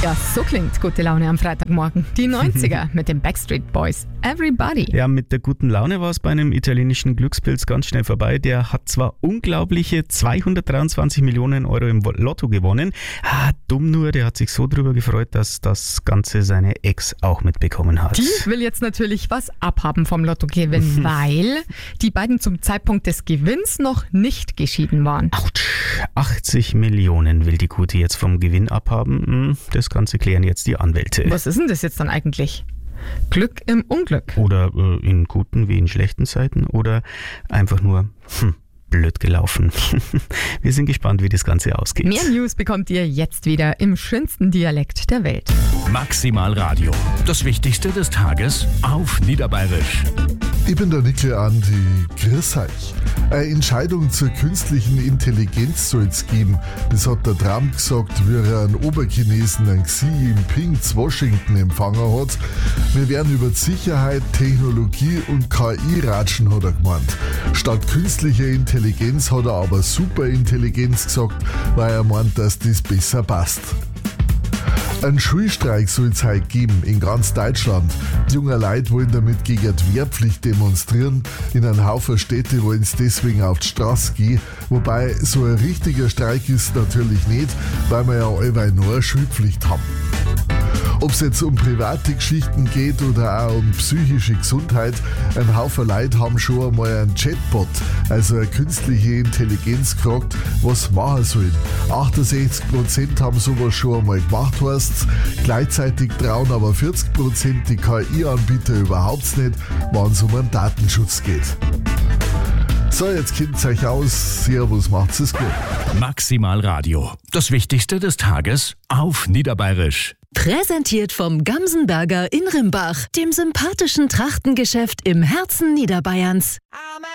Ja, so klingt gute Laune am Freitagmorgen. Die 90er mit den Backstreet Boys. Everybody. Ja, mit der guten Laune war es bei einem italienischen Glückspilz ganz schnell vorbei. Der hat zwar unglaubliche 223 Millionen Euro im Lotto gewonnen. Dumm nur, der hat sich so drüber gefreut, dass das Ganze seine Ex auch mitbekommen hat. Die will jetzt natürlich was abhaben vom Lottogewinn, weil die beiden zum Zeitpunkt des Gewinns noch nicht geschieden waren. Autsch, 80 Millionen will die Gute jetzt vom Gewinn abhaben. Das Ganze klären jetzt die Anwälte. Was ist denn das jetzt dann eigentlich? Glück im Unglück. Oder in guten wie in schlechten Zeiten oder einfach nur blöd gelaufen. Wir sind gespannt, wie das Ganze ausgeht. Mehr News bekommt ihr jetzt wieder im schönsten Dialekt der Welt. Maximal Radio. Das Wichtigste des Tages auf Niederbayerisch. Ich bin der Nickel Andi. Grüß euch. Eine Entscheidung zur künstlichen Intelligenz soll es geben. Das hat der Trump gesagt, wie er einen Oberchinesen, einen Xi Jinping zu Washington empfangen hat. Wir werden über die Sicherheit, Technologie und KI ratschen, hat er gemeint. Statt künstlicher Intelligenz hat er aber Superintelligenz gesagt, weil er meint, dass das besser passt. Ein Schulstreik soll es heute geben in ganz Deutschland. Die jungen Leute wollen damit gegen die Wehrpflicht demonstrieren. In einem Haufen Städte wollen sie deswegen auf die Straße gehen. Wobei so ein richtiger Streik ist natürlich nicht, weil wir ja allweil nur eine Schulpflicht haben. Ob es jetzt um private Geschichten geht oder auch um psychische Gesundheit, ein Haufen Leute haben schon einmal einen Chatbot, also eine künstliche Intelligenz, gefragt, was machen sollen. 68% haben sowas schon einmal gemacht, heißt's. Gleichzeitig trauen aber 40% die KI-Anbieter überhaupt nicht, wenn es um einen Datenschutz geht. So, jetzt kennt euch aus. Servus, macht's es gut. Maximal Radio. Das Wichtigste des Tages auf Niederbayerisch. Präsentiert vom Gamsenberger in Rimbach, dem sympathischen Trachtengeschäft im Herzen Niederbayerns.